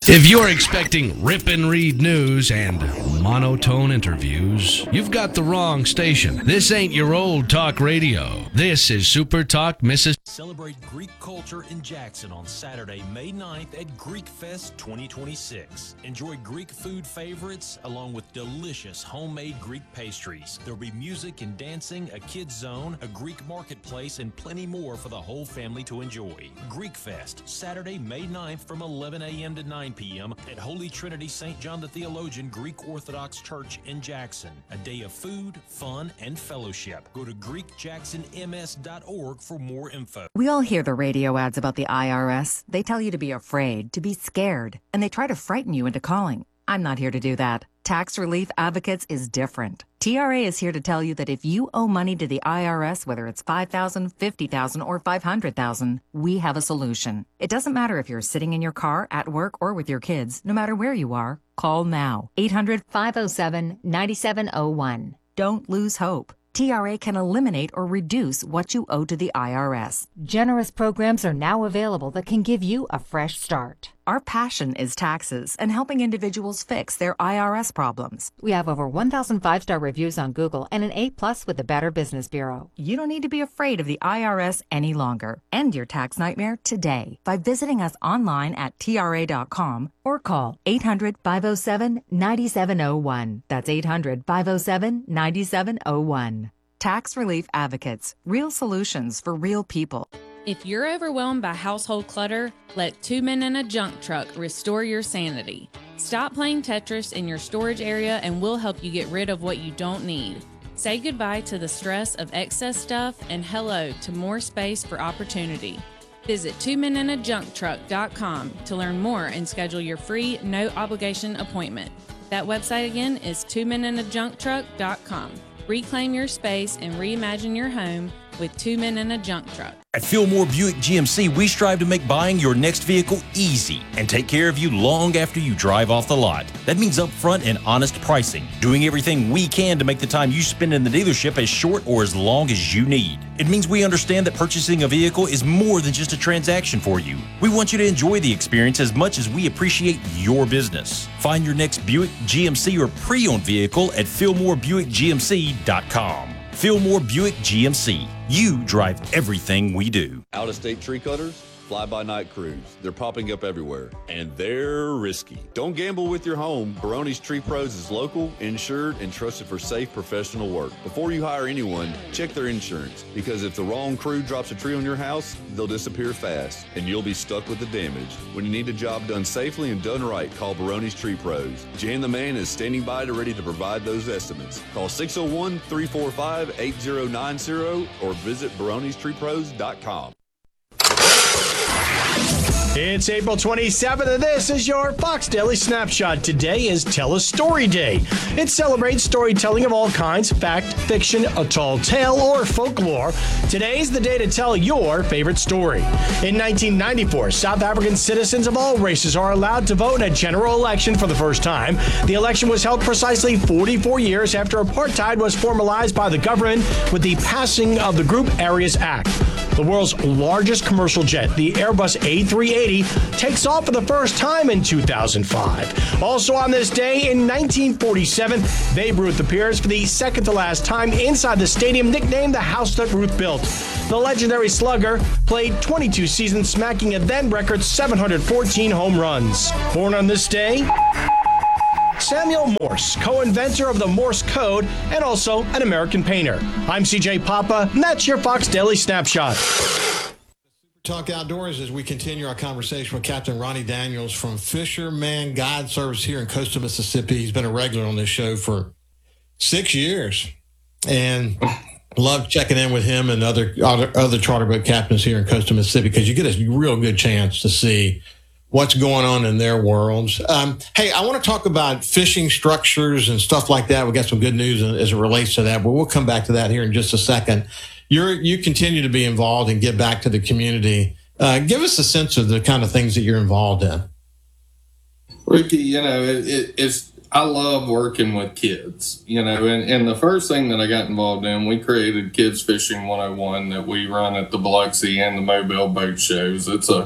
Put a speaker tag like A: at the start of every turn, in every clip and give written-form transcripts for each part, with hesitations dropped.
A: If you're expecting rip and read news and monotone interviews, you've got the wrong station. This ain't your old talk radio. This is Super Talk, Mississippi.
B: Celebrate Greek culture in Jackson on Saturday, May 9th at Greek Fest 2026. Enjoy Greek food favorites along with delicious homemade Greek pastries. There'll be music and dancing, a kids zone, a Greek marketplace, and plenty more for the whole family to enjoy. Greek Fest, Saturday, May 9th from 11 a.m. to 9 p.m. at Holy Trinity St. John the Theologian Greek Orthodox Church in Jackson. A day of food, fun, and fellowship. Go to GreekJacksonMS.org for more info.
C: We all hear the radio ads about the IRS. They tell you to be afraid, to be scared, and they try to frighten you into calling. I'm not here to do that. Tax Relief Advocates is different. TRA is here to tell you that if you owe money to the IRS, whether it's $5,000, $50,000, or $500,000, we have a solution. It doesn't matter if you're sitting in your car, at work, or with your kids. No matter where you are, call now. 800-507-9701. Don't lose hope. TRA can eliminate or reduce what you owe to the IRS.
D: Generous programs are now available that can give you a fresh start.
C: Our passion is taxes and helping individuals fix their IRS problems.
D: We have over 1,000 5-star reviews on Google and an A+ with the Better Business Bureau.
C: You don't need to be afraid of the IRS any longer. End your tax nightmare today by visiting us online at TRA.com or call 800-507-9701. That's 800-507-9701. Tax Relief Advocates. Real solutions for real people.
E: If you're overwhelmed by household clutter, let 2 Men in a Junk Truck restore your sanity. Stop playing Tetris in your storage area and we'll help you get rid of what you don't need. Say goodbye to the stress of excess stuff and hello to more space for opportunity. Visit 2meninajuncktruck.com to learn more and schedule your free, no-obligation appointment. That website again is 2meninajuncktruck.com. Reclaim your space and reimagine your home with 2 Men in a Junk Truck.
B: At Fillmore Buick GMC, we strive to make buying your next vehicle easy and take care of you long after you drive off the lot. That means upfront and honest pricing, doing everything we can to make the time you spend in the dealership as short or as long as you need. It means we understand that purchasing a vehicle is more than just a transaction for you. We want you to enjoy the experience as much as we appreciate your business. Find your next Buick, GMC, or pre-owned vehicle at FillmoreBuickGMC.com. Fillmore Buick GMC. You drive everything we do.
F: Out-of-state tree cutters, fly-by-night crews. They're popping up everywhere, and they're risky. Don't gamble with your home. Baroni's Tree Pros is local, insured, and trusted for safe professional work. Before you hire anyone, check their insurance, because if the wrong crew drops a tree on your house, they'll disappear fast, and you'll be stuck with the damage. When you need a job done safely and done right, call Baroni's Tree Pros. Jan the Man is standing by to ready to provide those estimates. Call 601-345-8090 or visit baronistreepros.com.
G: It's April 27th, and this is your Fox Daily Snapshot. Today is Tell a Story Day. It celebrates storytelling of all kinds, fact, fiction, a tall tale, or folklore. Today's the day to tell your favorite story. In 1994, South African citizens of all races are allowed to vote in a general election for the first time. The election was held precisely 44 years after apartheid was formalized by the government with the passing of the Group Areas Act. The world's largest commercial jet, the Airbus A380, takes off for the first time in 2005. Also on this day, in 1947, Babe Ruth appears for the second to last time inside the stadium nicknamed the House That Ruth Built. The legendary slugger played 22 seasons, smacking a then record 714 home runs. Born on this day, Samuel Morse, co-inventor of the Morse code and also an American painter. I'm CJ Papa, and that's your Fox Daily Snapshot.
H: Talk Outdoors as we continue our conversation with Captain Ronnie Daniels from Fisherman Guide Service here in Coastal Mississippi. He's been a regular on this show for 6 years, and love checking in with him and other charter boat captains here in Coastal Mississippi because you get a real good chance to see what's going on in their worlds. Hey, I want to talk about fishing structures and stuff like that. We got some good news as it relates to that, but we'll come back to that here in just a second. You continue to be involved and give back to the community. Give us a sense of the kind of things that you're involved in.
I: Ricky, it's I love working with kids, and the first thing that I got involved in, we created Kids Fishing 101 that we run at the Biloxi and the Mobile boat shows. It's a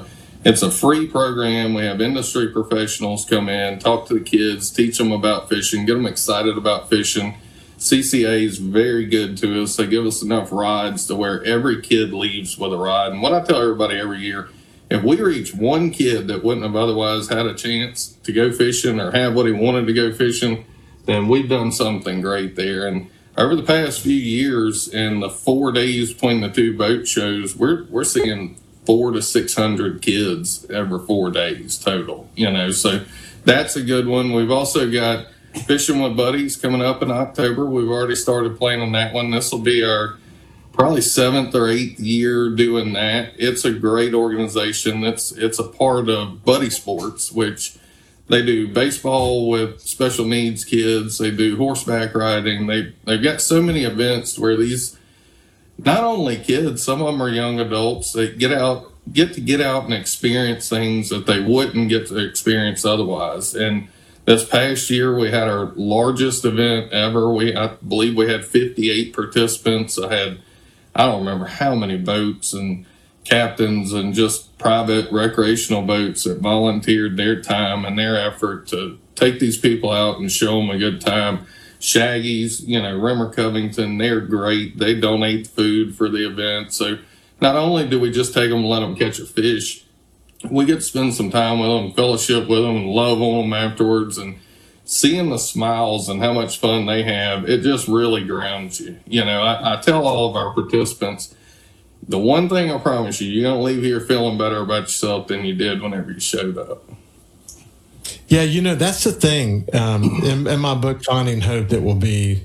I: It's a free program. We have industry professionals come in, talk to the kids, teach them about fishing, get them excited about fishing. CCA is very good to us. They give us enough rods to where every kid leaves with a rod. And what I tell everybody every year, if we reach one kid that wouldn't have otherwise had a chance to go fishing or have what he wanted to go fishing, then we've done something great there. And over the past few years, in the 4 days between the two boat shows, we're seeing 400 to 600 kids every 4 days total. So that's a good one. We've also got Fishing with Buddies coming up in October. We've already started planning that one. This will be our probably 7th or 8th year doing that. It's a great organization. It's a part of Buddy Sports, which they do baseball with special needs kids. They do horseback riding. They've got so many events where these, not only kids, some of them are young adults, they get to get out and experience things that they wouldn't get to experience otherwise. And this past year, we had our largest event ever. I believe we had 58 participants. I don't remember how many boats and captains and just private recreational boats that volunteered their time and their effort to take these people out and show them a good time. Shaggy's, Rimmer Covington, they're great. They donate food for the event. So not only do we just take them and let them catch a fish, we get to spend some time with them, fellowship with them, and love on them afterwards. And seeing the smiles and how much fun they have, it just really grounds you. I tell all of our participants, the one thing I promise you, you're going to leave here feeling better about yourself than you did whenever you showed up.
H: Yeah, that's the thing. In my book, Finding Hope, that will be,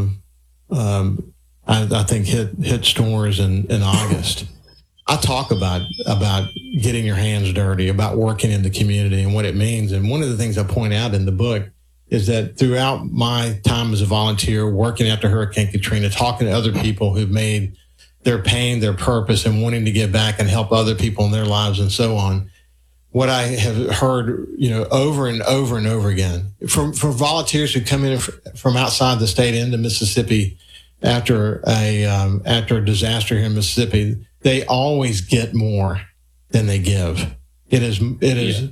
H: I think, hit stores in August. I talk about getting your hands dirty, about working in the community and what it means. And one of the things I point out in the book is that throughout my time as a volunteer, working after Hurricane Katrina, talking to other people who've made their pain their purpose and wanting to give back and help other people in their lives and so on, what I have heard, over and over and over again from volunteers who come in from outside the state into Mississippi after a disaster here in Mississippi, they always get more than they give. They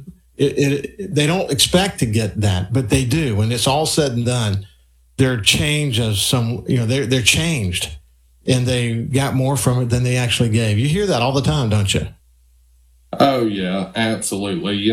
H: don't expect to get that, but they do. When it's all said and done, they're changed they're changed, and they got more from it than they actually gave. You hear that all the time, don't you?
I: Oh yeah, absolutely.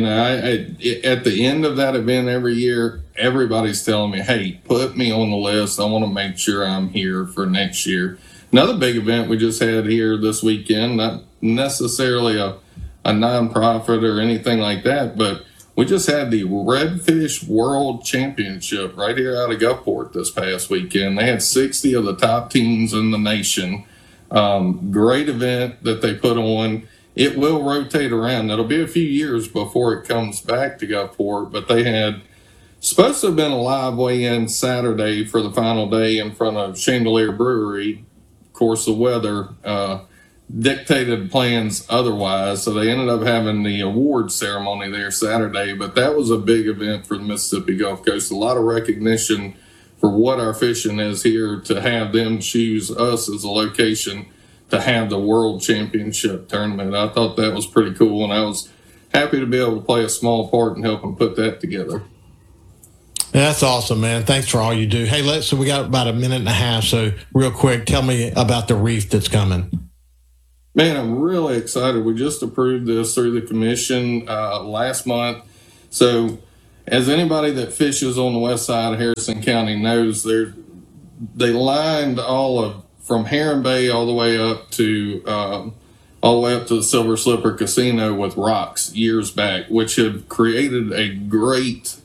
I: At the end of that event every year, everybody's telling me, hey, put me on the list. I want to make sure I'm here for next year. Another big event we just had here this weekend, not necessarily a nonprofit or anything like that, but we just had the Redfish World Championship right here out of Gulfport this past weekend. They had 60 of the top teams in the nation. Great event that they put on. It will rotate around. It'll be a few years before it comes back to Gulfport, but they had supposed to have been a live weigh-in Saturday for the final day in front of Chandelier Brewery. Of course, the weather dictated plans otherwise, so they ended up having the award ceremony there Saturday. But that was a big event for the Mississippi Gulf Coast. A lot of recognition for what our fishing is here, to have them choose us as a location to have the World Championship tournament. I thought that was pretty cool, and I was happy to be able to play a small part in helping put that together.
H: That's awesome, man. Thanks for all you do. Hey, so we got about a minute and a half, so real quick, tell me about the reef that's coming.
I: Man, I'm really excited. We just approved this through the commission last month. So as anybody that fishes on the west side of Harrison County knows, they lined from Heron Bay all the way up to the Silver Slipper Casino with rocks years back, which had created a great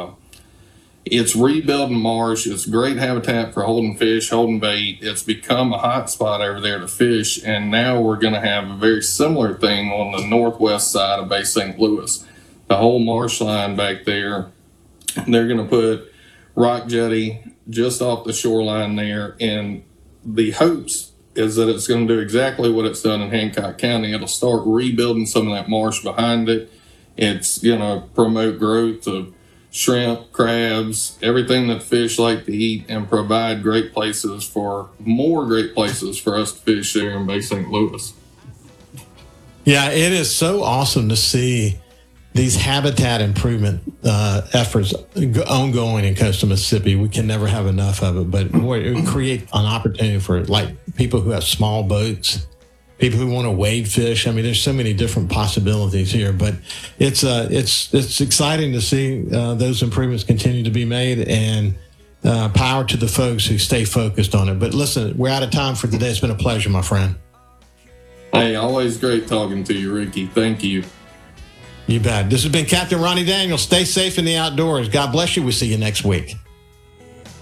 I: it's rebuilding marsh. It's great habitat for holding fish, holding bait. It's become a hot spot over there to fish, and now we're going to have a very similar thing on the northwest side of Bay St. Louis. The whole marsh line back there, they're going to put rock jetty just off the shoreline there, and the hopes is that it's going to do exactly what it's done in Hancock County. It'll start rebuilding some of that marsh behind it. It's going to promote growth of shrimp, crabs, everything that fish like to eat, and provide more great places for us to fish there in Bay St. Louis.
H: Yeah, it is so awesome to see these habitat improvement efforts ongoing in coastal Mississippi. We can never have enough of it, but boy, it would create an opportunity for like people who have small boats, people who want to wade fish. I mean, there's so many different possibilities here, but it's exciting to see those improvements continue to be made, and power to the folks who stay focused on it. But listen, we're out of time for today. It's been a pleasure, my friend.
I: Hey, always great talking to you, Ricky. Thank you.
H: You bet. This has been Captain Ronnie Daniels. Stay safe in the outdoors. God bless you. We'll see you next week.